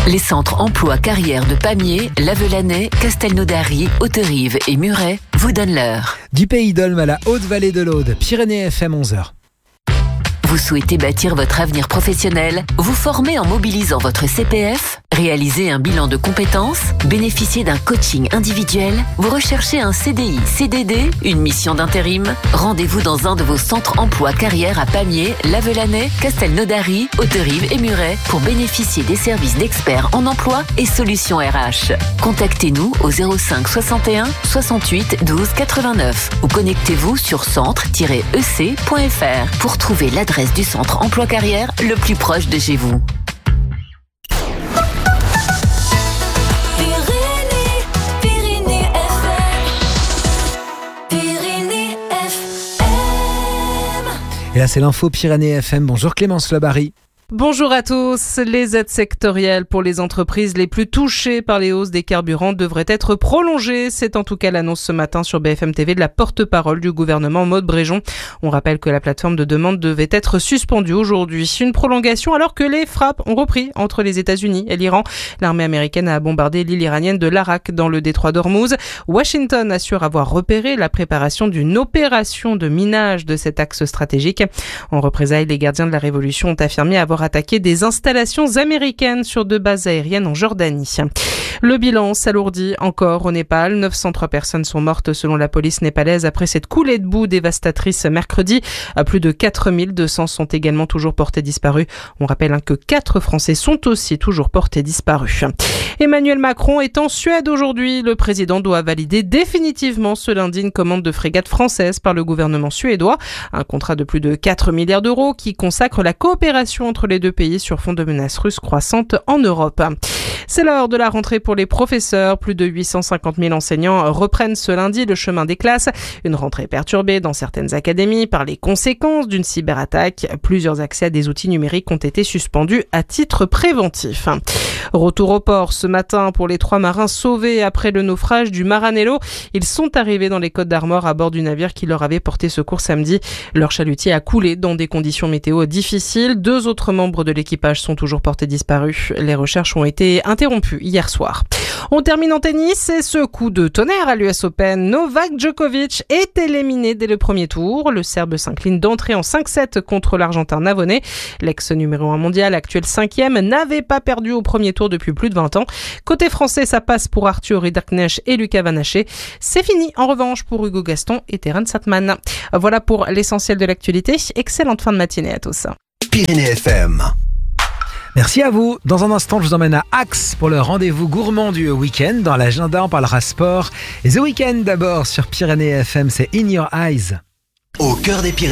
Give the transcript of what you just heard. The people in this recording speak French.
Les centres emploi carrière de Pamiers, Lavelanet, Castelnaudary, Hauterive et Muret vous donnent l'heure. Du Pays d'Olme à la Haute-Vallée de l'Aude, Pyrénées FM 11h. Vous souhaitez bâtir votre avenir professionnel, vous former en mobilisant votre CPF, réaliser un bilan de compétences, bénéficier d'un coaching individuel, vous recherchez un CDI, CDD, une mission d'intérim? Rendez-vous dans un de vos centres emploi carrière à Pamiers, Lavelanet, Castelnaudary, Hauterive et Muret pour bénéficier des services d'experts en emploi et solutions RH. Contactez-nous au 05 61 68 12 89 ou connectez-vous sur centre-ec.fr pour trouver l'adresse du centre emploi carrière le plus proche de chez vous. Et là, c'est l'info Pyrénées FM. Bonjour Clémence Labarry. Bonjour à tous. Les aides sectorielles pour les entreprises les plus touchées par les hausses des carburants devraient être prolongées. C'est en tout cas l'annonce ce matin sur BFM TV de la porte-parole du gouvernement Maude Bréjon. On rappelle que la plateforme de demande devait être suspendue aujourd'hui. Une prolongation alors que les frappes ont repris entre les États-Unis et l'Iran. L'armée américaine a bombardé l'île iranienne de l'Arak dans le détroit d'Ormuz. Washington assure avoir repéré la préparation d'une opération de minage de cet axe stratégique. En représailles, les gardiens de la révolution ont affirmé avoir attaqué des installations américaines sur 2 bases aériennes en Jordanie. Le bilan s'alourdit encore au Népal. 903 personnes sont mortes selon la police népalaise après cette coulée de boue dévastatrice mercredi. Plus de 4200 sont également toujours portés disparus. On rappelle que 4 Français sont aussi toujours portés disparus. Emmanuel Macron est en Suède aujourd'hui. Le président doit valider définitivement ce lundi une commande de frégate française par le gouvernement suédois. Un contrat de plus de 4 milliards d'euros qui consacre la coopération entre les deux pays sur fond de menaces russes croissantes en Europe. C'est l'heure de la rentrée pour les professeurs. Plus de 850 000 enseignants reprennent ce lundi le chemin des classes. Une rentrée perturbée dans certaines académies par les conséquences d'une cyberattaque. Plusieurs accès à des outils numériques ont été suspendus à titre préventif. Retour au port ce matin pour les 3 marins sauvés après le naufrage du Maranello. Ils sont arrivés dans les Côtes d'Armor à bord du navire qui leur avait porté secours samedi. Leur chalutier a coulé dans des conditions météo difficiles. 2 autres membres de l'équipage sont toujours portés disparus. Les recherches ont été interrompues hier soir. On termine en tennis et ce coup de tonnerre à l'US Open. Novak Djokovic est éliminé dès le premier tour. Le Serbe s'incline d'entrée en 5-7 contre l'Argentin Navone. L'ex numéro 1 mondial, actuel 5e, n'avait pas perdu au premier tour depuis plus de 20 ans. Côté français, ça passe pour Arthur Ridderknecht et Lucas Van Haché. C'est fini en revanche pour Hugo Gaston et Terence Satman. Voilà pour l'essentiel de l'actualité. Excellente fin de matinée à tous. Pyrénées FM. Merci à vous. Dans un instant, je vous emmène à Axe pour le rendez-vous gourmand du week-end. Dans l'agenda, on parlera sport. Et The Weeknd d'abord sur Pyrénées FM, c'est In Your Eyes. Au cœur des Pyrénées.